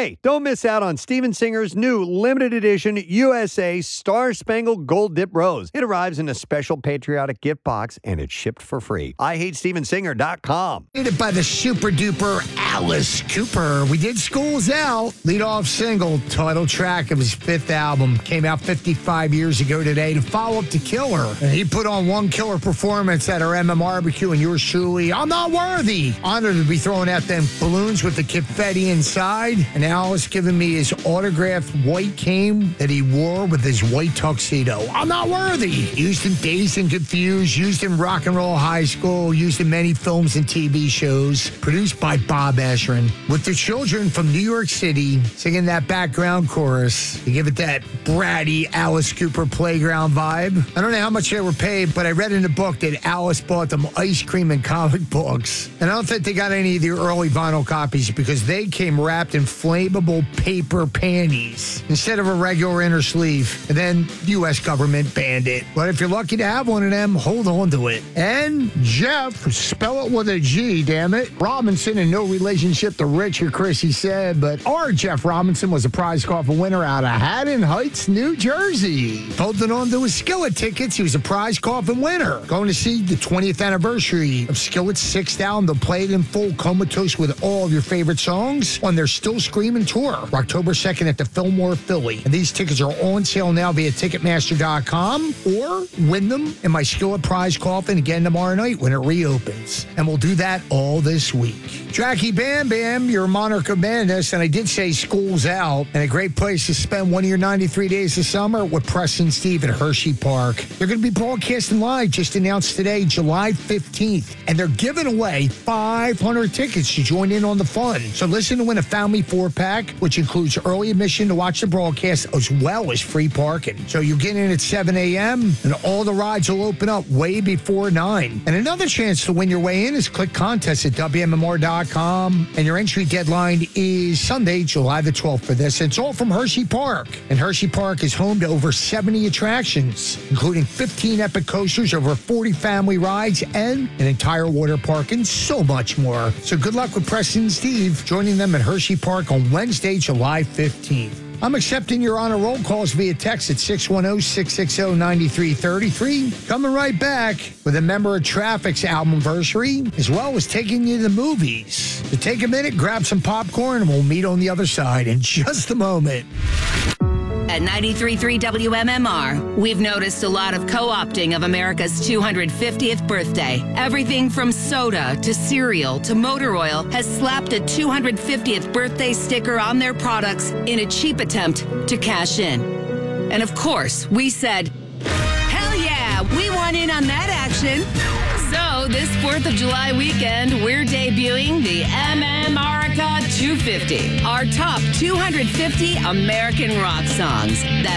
Hey, don't miss out on Steven Singer's new limited edition USA Star Spangled Gold Dip Rose. It arrives in a special patriotic gift box and it's shipped for free. IHateStevenSinger.com. Created by the super duper Alice Cooper. We did School's Out, lead off single, title track of his fifth album. Came out 55 years ago today to follow up to Killer. And he put on one killer performance at our MMRBQ and yours truly, I'm Not Worthy. Honored to be throwing out them balloons with the confetti inside. And Alice giving me his autographed white cane that he wore with his white tuxedo. I'm Not Worthy. Used in Dazed and Confused, used in Rock and Roll High School, used in many films and TV shows. Produced by Bob Ezrin. With the children from New York City singing that background chorus to give it that bratty Alice Cooper playground vibe. I don't know how much they were paid, but I read in the book that Alice bought them ice cream and comic books. And I don't think they got any of the early vinyl copies because they came wrapped in flammable paper panties instead of a regular inner sleeve. And then the U.S. government banned it. But if you're lucky to have one of them, hold on to it. And Jeff, spell it with a G, damn it. Robinson, in no relationship to Rich or Chris, he said, but our Jeff Robinson was a prize coffin winner out of Haddon Heights, New Jersey. Holding on to his Skillet tickets, he was a prize coffin winner. Going to see the 20th anniversary of Skillet's sixth album. They'll play it in full, comatose with all of your favorite songs on their Still Screaming tour, October 2nd at the Fillmore, Philly. And these tickets are on sale now via Ticketmaster.com or win them in my Skillet prize coffin again tomorrow night when it reopens. And we'll do that all this week. Jackie Bam Bam, your Monarch of Madness, and I did say School's Out, and a great place to spend one of your 93 days of summer with Preston Steve at Hershey Park. They're going to be broadcasting live, just announced today, July 15th, and they're giving away 500 tickets to join in on the fun. So listen to win a family 4-pack, which includes early admission to watch the broadcast, as well as free parking. So you get in at 7 a.m., and all the rides will open up way before 9. And another chance to win your way in is click contest at WMMR.com. And your entry deadline is Sunday, July the 12th for this. It's all from Hershey Park. And Hershey Park is home to over 70 attractions, including 15 epic coasters, over 40 family rides, and an entire water park, and so much more. So good luck with Preston and Steve, joining them at Hershey Park on Wednesday, July 15th. I'm accepting your honor roll calls via text at 610-660-9333. Coming right back with a member of Traffic's albumversary, as well as taking you to the movies. So take a minute, grab some popcorn, and we'll meet on the other side in just a moment. At 93.3 WMMR, we've noticed a lot of co-opting of America's 250th birthday. Everything from soda to cereal to motor oil has slapped a 250th birthday sticker on their products in a cheap attempt to cash in. And of course, we said, hell yeah, we want in on that action. So this 4th of July weekend, we're debuting the MMRica 250, our top 250 American rock songs. That's